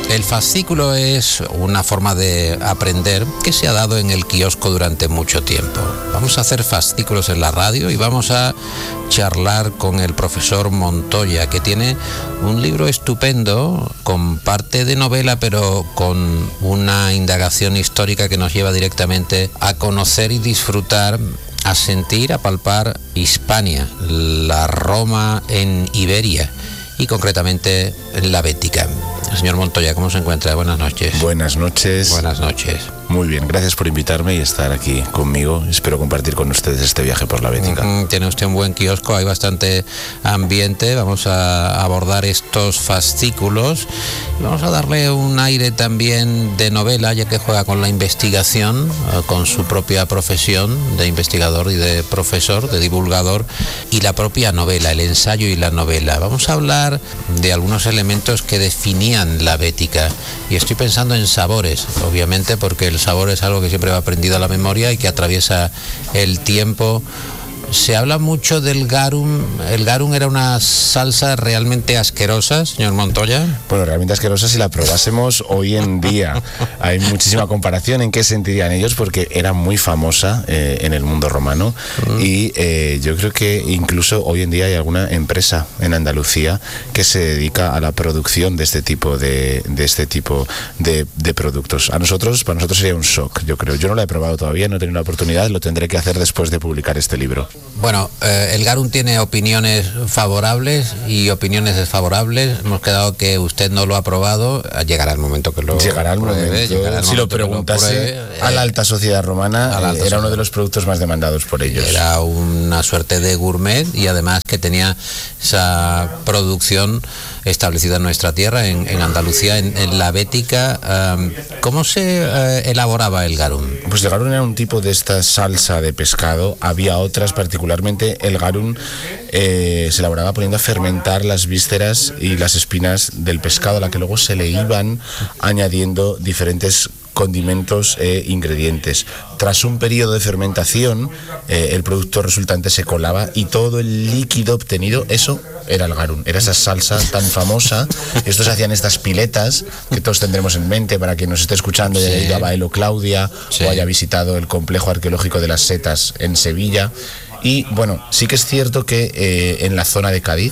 El fascículo es una forma de aprender que se ha dado en el kiosco durante mucho tiempo. Vamos a hacer fascículos en la radio y vamos a charlar con el profesor Montoya, que tiene un libro estupendo con parte de novela, pero con una indagación histórica que nos lleva directamente a conocer y disfrutar, a sentir, a palpar Hispania, la Roma en Iberia y concretamente en la Bética. Señor Montoya, ¿cómo se encuentra? Buenas noches. Buenas noches. Buenas noches. Muy bien, gracias por invitarme y estar aquí conmigo. Espero compartir con ustedes este viaje por la Bética. Tiene usted un buen kiosco, hay bastante ambiente. Vamos a abordar estos fascículos. Vamos a darle un aire también de novela, ya que juega con la investigación, con su propia profesión de investigador y de profesor, de divulgador, y la propia novela, el ensayo y la novela. Vamos a hablar de algunos elementos que definían la Bética. Y estoy pensando en sabores, obviamente, porque el sabor es algo que siempre va aprendido a la memoria y que atraviesa el tiempo. Se habla mucho del garum. ¿El garum era una salsa realmente asquerosa, señor Montoya? Bueno, realmente asquerosa si la probásemos hoy en día. Hay muchísima comparación en qué sentirían ellos, porque era muy famosa en el mundo romano. Y yo creo que incluso hoy en día hay alguna empresa en Andalucía que se dedica a la producción de este tipo de productos. Para nosotros sería un shock, yo creo. Yo no la he probado todavía, no he tenido la oportunidad, lo tendré que hacer después de publicar este libro. Bueno, el garum tiene opiniones favorables y opiniones desfavorables. Hemos quedado que usted no lo ha probado. Llegará el momento que lo Llegará el pruebe, momento. llegará el si momento lo preguntase a la alta sociedad romana, era uno de los productos más demandados por ellos. Era una suerte de gourmet y además que tenía esa producción establecida en nuestra tierra, en Andalucía, en la Bética. ¿Cómo se elaboraba el garum? Pues el garum era un tipo de esta salsa de pescado. Había otras, particularmente el garum se elaboraba poniendo a fermentar las vísceras y las espinas del pescado, a la que luego se le iban añadiendo diferentes condimentos e ingredientes. Tras un periodo de fermentación, el producto resultante se colaba y todo el líquido obtenido, eso era el garum, era esa salsa tan famosa. Esto se hacían estas piletas que todos tendremos en mente para quien nos esté escuchando y haya ido a Baelo Claudia o haya visitado el complejo arqueológico de las Setas en Sevilla. Y bueno, sí que es cierto que en la zona de Cádiz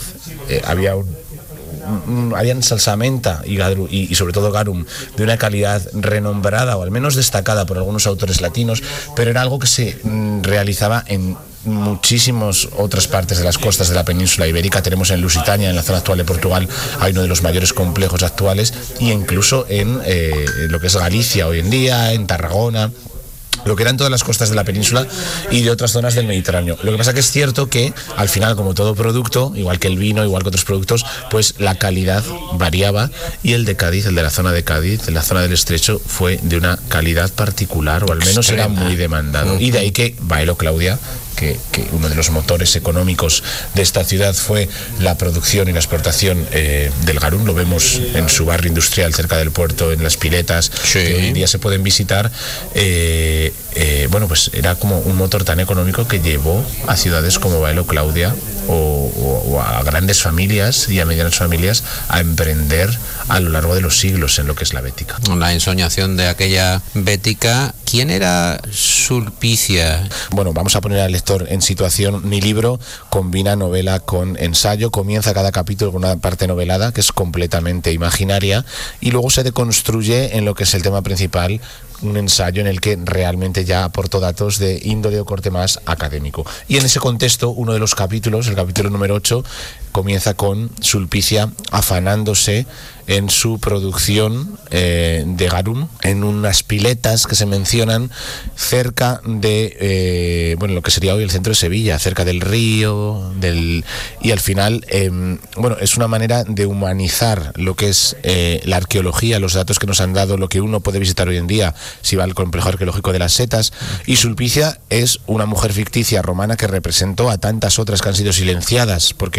habían salsamenta y sobre todo garum de una calidad renombrada o al menos destacada por algunos autores latinos, pero era algo que se realizaba en muchísimas otras partes de las costas de la península ibérica. Tenemos en Lusitania, en la zona actual de Portugal, hay uno de los mayores complejos actuales, y incluso en lo que es Galicia hoy en día, en Tarragona, lo que eran todas las costas de la península y de otras zonas del Mediterráneo. Lo que pasa que es cierto que al final, como todo producto, igual que el vino, igual que otros productos, pues la calidad variaba, y el de Cádiz, el de la zona de Cádiz, en la zona del Estrecho, fue de una calidad particular, o al menos era muy demandado. Y de ahí que Baelo Claudia, que uno de los motores económicos de esta ciudad fue la producción y la exportación del garum. Lo vemos en su barrio industrial cerca del puerto, en las piletas que hoy en día se pueden visitar. Bueno, pues era como un motor tan económico que llevó a ciudades como Baelo Claudia o a grandes familias y a medianas familias a emprender a lo largo de los siglos en lo que es la Bética. La ensoñación de aquella Bética. ¿Quién era Sulpicia? Bueno, vamos a poner al lector en situación. Mi libro combina novela con ensayo. Comienza cada capítulo con una parte novelada que es completamente imaginaria y luego se deconstruye en lo que es el tema principal, un ensayo en el que realmente ya aporto datos de índole o corte más académico. Y en ese contexto, uno de los capítulos, el capítulo número 8, comienza con Sulpicia afanándose en su producción de garum en unas piletas que se mencionan cerca de lo que sería hoy el centro de Sevilla, cerca del río, y al final es una manera de humanizar lo que es la arqueología, los datos que nos han dado, lo que uno puede visitar hoy en día si va al complejo arqueológico de las Setas. Y Sulpicia es una mujer ficticia romana que representó a tantas otras que han sido silenciadas porque las mujeres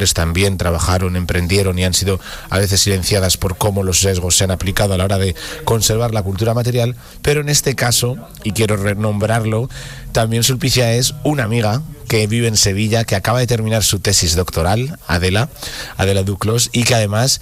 mujeres también trabajaron, emprendieron y han sido a veces silenciadas por cómo los sesgos se han aplicado a la hora de conservar la cultura material, pero en este caso, y quiero renombrarlo, también Sulpicia es una amiga que vive en Sevilla, que acaba de terminar su tesis doctoral, Adela Duclos, y que además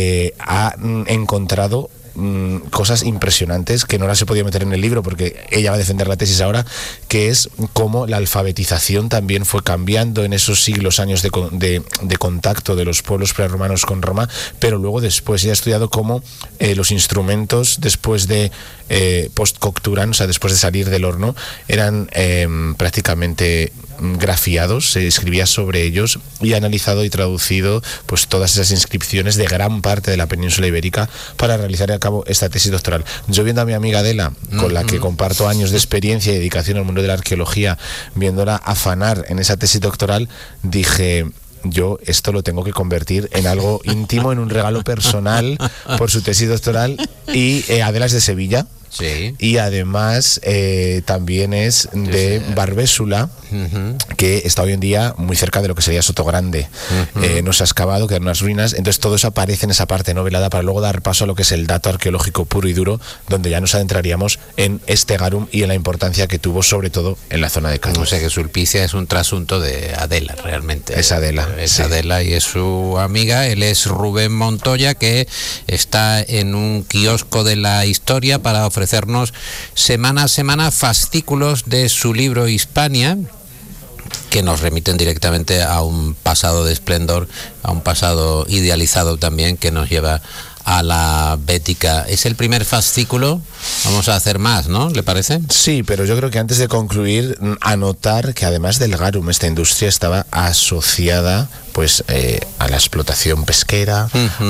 ha encontrado cosas impresionantes que no las he podido meter en el libro porque ella va a defender la tesis ahora, que es cómo la alfabetización también fue cambiando en esos siglos, años de contacto de los pueblos prerromanos con Roma, pero luego después ella ha estudiado cómo los instrumentos después de post-cocturan, o sea, después de salir del horno, eran prácticamente grafiados, se escribía sobre ellos, y ha analizado y traducido pues todas esas inscripciones de gran parte de la península ibérica para realizar a cabo esta tesis doctoral. Yo, viendo a mi amiga Adela, con la que comparto años de experiencia y dedicación al mundo de la arqueología, viéndola afanar en esa tesis doctoral, dije: yo esto lo tengo que convertir en algo íntimo, en un regalo personal por su tesis doctoral. Y Adela es de Sevilla. Sí. Y además también es de Barbésula, que está hoy en día muy cerca de lo que sería Sotogrande. No se ha excavado, quedan unas ruinas, entonces todo eso aparece en esa parte novelada para luego dar paso a lo que es el dato arqueológico puro y duro, donde ya nos adentraríamos en este garum y en la importancia que tuvo sobre todo en la zona de Cádiz. O sea que Sulpicia es un trasunto de Adela, realmente. Es Adela. Es sí. Adela y es su amiga. Él es Rubén Montoya, que está en un kiosco de la historia para ofrecernos semana a semana fascículos de su libro Hispania, que nos remiten directamente a un pasado de esplendor, a un pasado idealizado también, que nos lleva a la Bética. Es el primer fascículo, vamos a hacer más, ¿no? ¿Le parece? Sí, pero yo creo que antes de concluir, anotar que además del garum, esta industria estaba asociada pues a la explotación pesquera,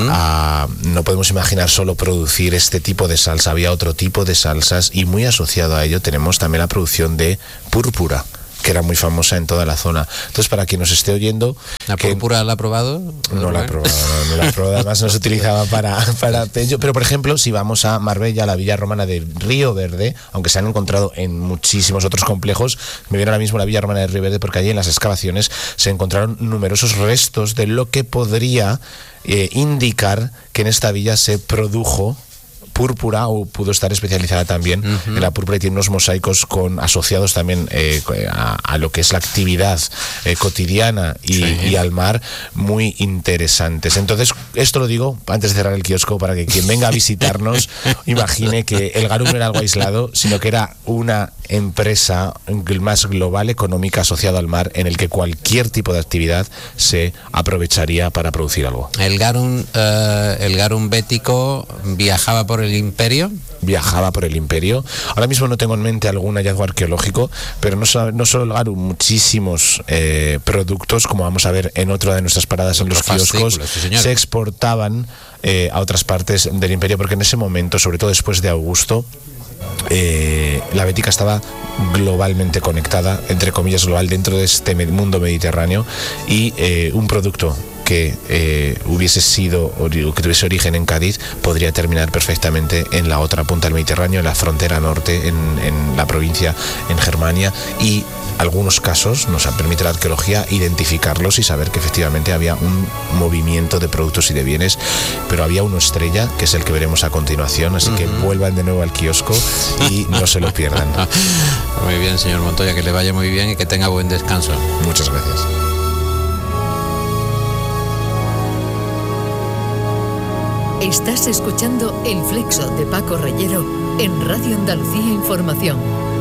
no podemos imaginar solo producir este tipo de salsa, había otro tipo de salsas, y muy asociado a ello tenemos también la producción de púrpura, que era muy famosa en toda la zona. Entonces, para quien nos esté oyendo... ¿La púrpura la ha probado? No la he probado, no la he probado. Además no se utilizaba para pello. Pero, por ejemplo, si vamos a Marbella, la villa romana de Río Verde, aunque se han encontrado en muchísimos otros complejos, me viene ahora mismo la villa romana de Río Verde porque allí en las excavaciones se encontraron numerosos restos de lo que podría indicar que en esta villa se produjo púrpura, o pudo estar especializada también en la púrpura, y tiene unos mosaicos asociados también a lo que es la actividad cotidiana y al mar, muy interesantes. Entonces, esto lo digo antes de cerrar el kiosco para que quien venga a visitarnos imagine que el garum no era algo aislado, sino que era una empresa más global, económica, asociada al mar, en el que cualquier tipo de actividad se aprovecharía para producir algo. El garum bético viajaba por el imperio. Viajaba por el imperio. Ahora mismo no tengo en mente algún hallazgo arqueológico, pero no solo el garum, muchísimos productos, como vamos a ver en otra de nuestras paradas en los kioscos, sí, se exportaban a otras partes del imperio, porque en ese momento, sobre todo después de Augusto, la Bética estaba globalmente conectada, entre comillas global, dentro de este mundo mediterráneo, y un producto que hubiese sido, o que tuviese origen en Cádiz, podría terminar perfectamente en la otra punta del Mediterráneo, en la frontera norte, en la provincia, en Germania, y algunos casos nos permite la arqueología identificarlos y saber que efectivamente había un movimiento de productos y de bienes, pero había uno estrella, que es el que veremos a continuación, así que vuelvan de nuevo al kiosco y no se lo pierdan. Muy bien, señor Montoya, que le vaya muy bien y que tenga buen descanso. Muchas gracias. Estás escuchando El Flexo de Paco Reyero en Radio Andalucía Información.